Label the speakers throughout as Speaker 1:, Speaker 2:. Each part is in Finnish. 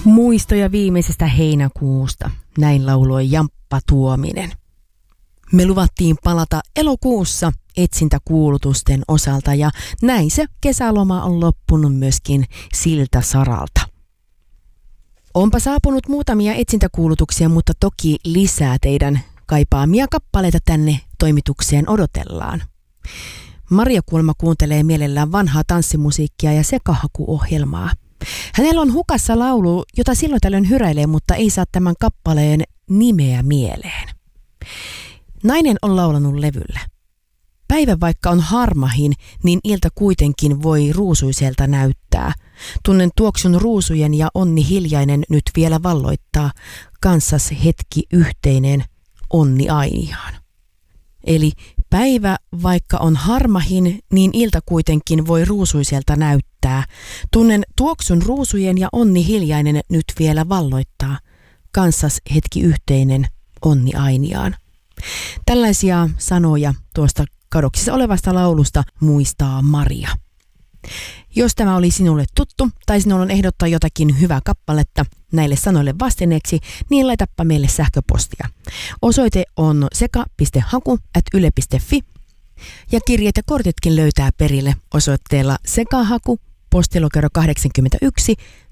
Speaker 1: Muistoja viimeisestä heinäkuusta, näin lauloi Jamppa Tuominen. Me luvattiin palata elokuussa etsintäkuulutusten osalta ja näin se kesäloma on loppunut myöskin siltä saralta. Onpa saapunut muutamia etsintäkuulutuksia, mutta toki lisää teidän kaipaamia kappaleita tänne toimitukseen odotellaan. Maria kuulemma kuuntelee mielellään vanhaa tanssimusiikkia ja sekahakuohjelmaa. Hänellä on hukassa laulu, jota silloin tällöin hyräilee, mutta ei saa tämän kappaleen nimeä mieleen. Nainen on laulanut levyllä. Päivä vaikka on harmahin, niin ilta kuitenkin voi ruusuiselta näyttää. Tunnen tuoksun ruusujen ja onni hiljainen nyt vielä valloittaa. Kanssas hetki yhteinen, onni ainiaan. Eli päivä vaikka on harmahin, niin ilta kuitenkin voi ruusuiselta näyttää. Tunnen tuoksun ruusujen ja onni hiljainen nyt vielä valloittaa. Kanssas hetki yhteinen, onni ainiaan. Tällaisia sanoja tuosta kadoksissa olevasta laulusta muistaa Maria. Jos tämä oli sinulle tuttu tai sinulla on ehdottaa jotakin hyvää kappaletta näille sanoille vastineeksi, niin laitappa meille sähköpostia. Osoite on seka.haku@yle.fi ja kirjeet ja kortitkin löytää perille osoitteella sekahaku, postilokero 81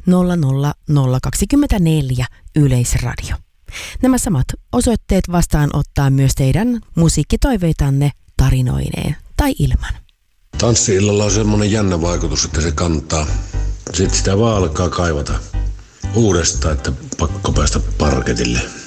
Speaker 1: 00024 Yleisradio. Nämä samat osoitteet vastaanottaa myös teidän musiikkitoiveitanne tarinoineen tai ilman.
Speaker 2: Tanssi-illalla on semmoinen jännä vaikutus, että se kantaa. Sitten sitä vaan alkaa kaivata uudestaan, että pakko päästä parketille.